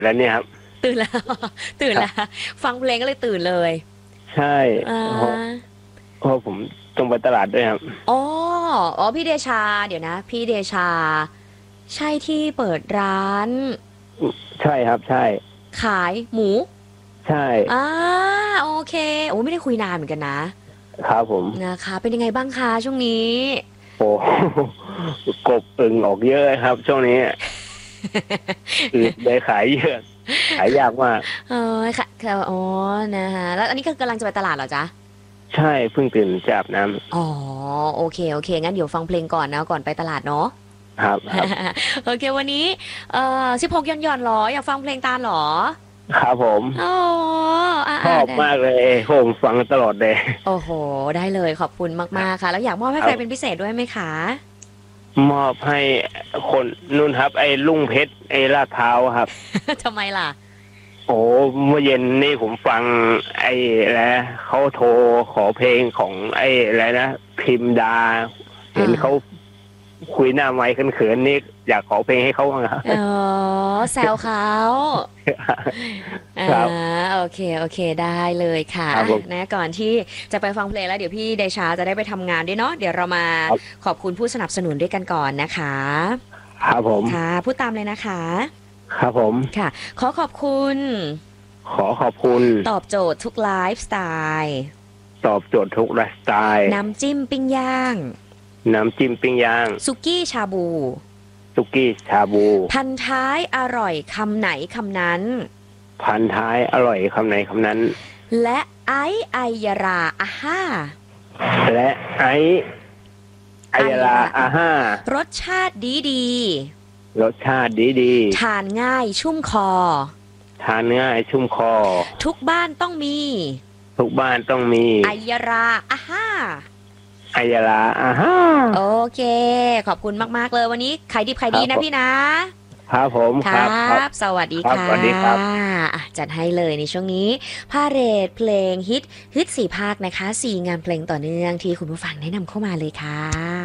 แล้วเนี่ยครับตื่นแล้ว ตื่นแล้วฟังเพลงก็เลยตื่นเลยใช่อ่เพราะาเพราะผมต้องไปตลาดด้วยครับอ๋ออ๋อพี่เดชาเดี๋ยวนะพี่เดชาใช่ที่เปิดร้านใช่ครับใช่ขายหมูใช่อ่าโอเคโอ้ไม่ได้คุยนานเหมือนกันนะครับผมนะคะเป็นยังไงบ้างคะช่วงนี้โอ้กบอึ่งออกเยอะครับช่วงนี้อืดเลยขายเยอะขายยากมากเออค่ะค่ะอ๋อนะคะแล้วอันนี้ก็กำลังจะไปตลาดเหรอจ๊ะใช่เพิ่งตื่นจากอาบน้อ๋อโอเคโอเคงั้นเดี๋ยวฟังเพลงก่อนนะก่อนไปตลาดเนาะำครับครับโอเควันนี้16หย่อนหรออยากฟังเพลงตาลหรอครับผมอ๋อชอบได้มากเลยผมฟังตลอดเลยโอ้โหได้เลยขอบคุณมากๆค่ะแล้วอยากมอบให้ใครเป็นครับพิเศษด้วยไหมคะมอบให้คนนู่นครับไอ้ลุงเพชรไอ้ลาดพร้าวครับทำไมล่ะโอ้เมื่อเย็นนี่ผมฟังไอ้แล้วเขาโทรขอเพลงของไอ้อะไรนะพิมดาเห็นเขาคุยหน้าไมค์เขินๆนี่อยากขอเพลงให้เขาบ้างครับอ๋อแซวเขาอ่าครับโอเคโอเคได้เลยค่ะอ่ะครับผมนะก่อนที่จะไปฟังเพลงแล้วเดี๋ยวพี่เดชาจะได้ไปทำงานด้วยเนาะเดี๋ยวเรามาครับขอบคุณผู้สนับสนุนด้วยกันก่อนนะคะครับผมค่ะพูดตามเลยนะคะครับผมค่ะขอขอบคุณขอขอบคุณตอบโจทย์ทุกไลฟ์สไตล์ตอบโจทย์ทุกไลฟ์สไตล์น้ำจิ้มปิ้งย่างน้ำจิ้มปิ้งย่างสุกี้ชาบูสุกี้ชาบูพันท้ายอร่อยคำไหนคำนั้นพันท้ายอร่อยคำไหนคำนั้นและไอยาราอาห้าและไอไอยาลายาราอาห้ารสชาติดีดีรสชาติดีทานง่ายชุ่มคอๆทานง่ายชุ่มคอทุกบ้านต้องมีทุกบ้านต้องมีไอยาราอาห้าไอยาลาอาห้าโอเคขอบคุณมากๆเลยวันนี้ขายดิบขายดีครับผมนะพี่นะครับผมครัครับครับบสวัสดีครับสค่ะวัสดีครับอ่ะจัดให้เลยในช่วงนี้พาเหรดเพลงฮิต4 ภาคนะคะ4 งานเพลงต่อเนื่องที่คุณผู้ฟังแนะนำเข้ามาเลยค่ะ